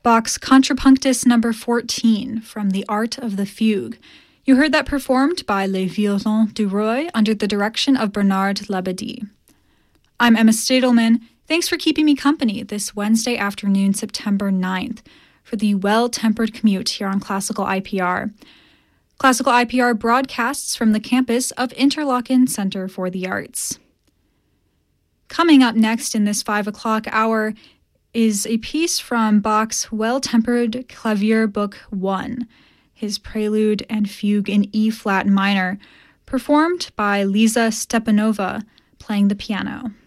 Bach's Contrapunctus No. 14 from The Art of the Fugue. You heard that performed by Les Violons du Roi under the direction of Bernard Labadie. I'm Emma Stadelman. Thanks for keeping me company this Wednesday afternoon, September 9th, for the Well-Tempered Commute here on Classical IPR. Classical IPR broadcasts from the campus of Interlochen Center for the Arts. Coming up next in this 5 o'clock hour is a piece from Bach's Well-Tempered Clavier Book 1, his Prelude and Fugue in E-flat minor, performed by Lisa Stepanova, playing the piano.